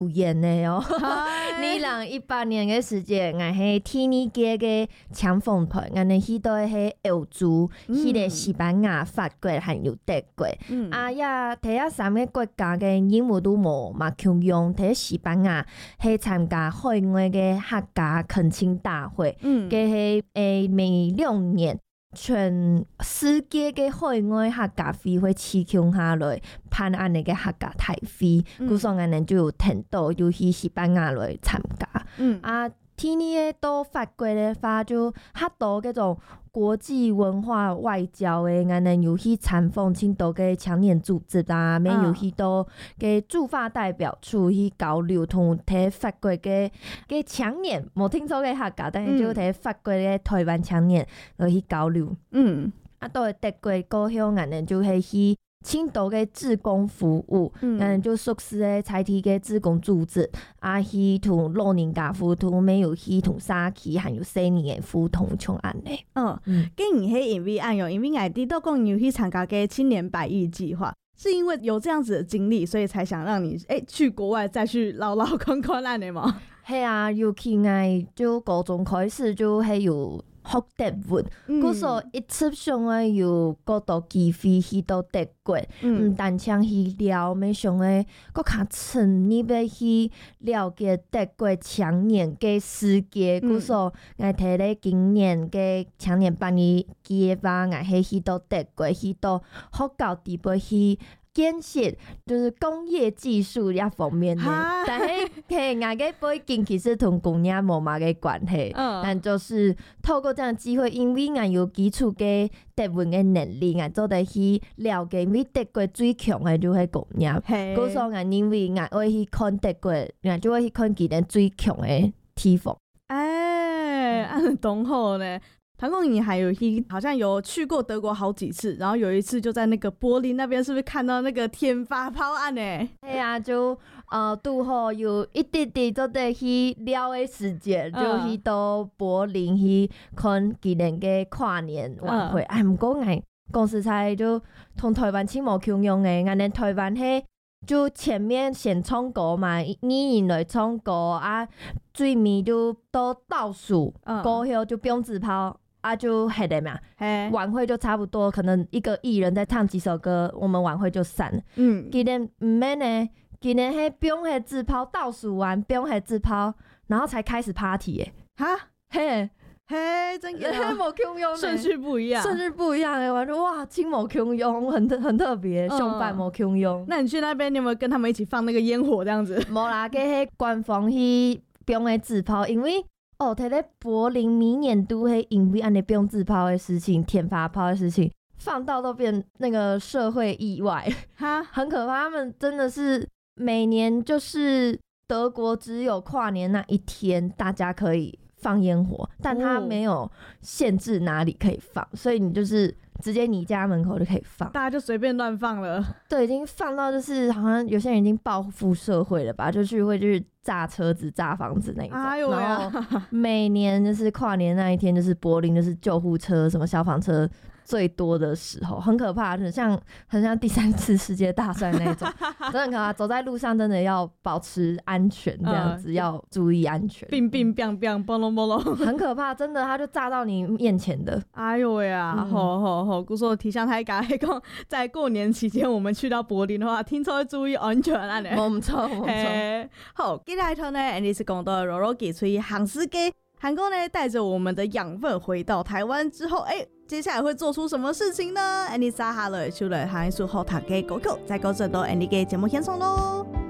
有演的哦。2018年的时间，俺迄天尼街的抢凤团，俺哋迄度迄欧洲、迄个西班牙、法国还有德国，呀，睇下3个国家的任务都无嘛强用，睇西班牙去参加海外的客家恳亲大会，嘅係每2年。全世界嘅海外客家會會刺強下來判案嘅客家大會，故所我哋就有聽到要去西班牙來參加。天呢到法國嘅話就較多嗰種國際文化外交嘅，我哋有去參訪青島嘅青年組織啊，咩有去到嘅駐法代表處去交流，同睇法國嘅青年冇聽說嘅客家，但係就睇法國嘅台灣青年去交流。到德國高雄，我哋就係去青島嘅志工服務，就屬是嘅採體嘅志工組織，去同老人家互動，沒有去同社區還有青年嘅互動像安尼。 既然係因為按用，因為我哋都講要去參加嘅青年百億計劃，是因為有這樣子的經歷，所以才想讓你去國外再去撈撈看看安尼嘛？ 係啊，尤其我就高中開始就係有學德文，故所一直想要有嗰度機會去到德國，唔單槍去了，咩想要更加深入要去了解德國青年嘅世界，故所我睇咧今年嘅青年百億計劃，我係去到德國，去到學校地步去。建設就是工業技術一方面的，但係我嘅背景其實同工業冇乜嘅關係，但就是透過這樣機會，因為我有基礎嘅德文嘅能力，我做得去了解，因為德國最強嘅就係工業，故所我因為我會去看德國，我就會去看佢哋最強嘅地方。 很懂好呢。唐公，你還有好像有去過德國好幾次，然後有一次就在那個柏林那邊，是不是看到那個天發炮案呢？係啊，就拄好有一點點做得去了的時間，就去到柏林去看今年嘅跨年晚會。唔過我講實在就同台灣似無共樣嘅，我哋台灣係就前面先唱歌嘛，藝人來唱歌最尾就到倒數，過後就不用自拋。就係的嘛，晚會就差不多，可能一個藝人在唱幾首歌，我們晚會就散了。今年唔免呢，今年係不用係自拋，倒數完不用係自拋，然後才開始 party 誒。 真嘅， 冇共用， 順序不一樣， 我說哇，真冇共用，很特別，相反冇共用。 那你去那邊，你有冇跟他們一起放那個煙火這樣子？ 冇啦，佢係官方去不用係自拋，因為。睇咧柏林明年都會因為安尼不用自拋的事情、天發炮的事情，放到都變那個社會意外，很可怕。他們真的是每年就是德國只有跨年那一天大家可以放煙火，但它沒有限制哪裡可以放，所以你就是直接你家門口就可以放， 大家就隨便亂放了。 對，已經放到就是好像有些人已經報復社會了吧，就是炸車子、炸房子那一種。然後每年就是跨年那一天，就是柏林就是救護車、什麼消防車最多的時候，很可怕，很像第3次世界大戰那種，真的很可怕。走在路上真的要保持安全，這樣子要注意安全。 冰冰冰冰，嘣隆嘣隆， 很可怕，真的，它就炸到你面前的。 哎呦喂啊！好，故說提倡大家講，在過年期間我們去到柏林的話，聽說要注意安全啊！ 冇錯。 好，接下來頭呢，Andy 是講到柔柔給出航司機，韓國呢帶着我們的養分回到台灣之後，接下來會做出什麼事情呢？Andy 撒下來出來行一出後堂嘅歌曲，再講陣到 Andy 嘅節目獻送咯。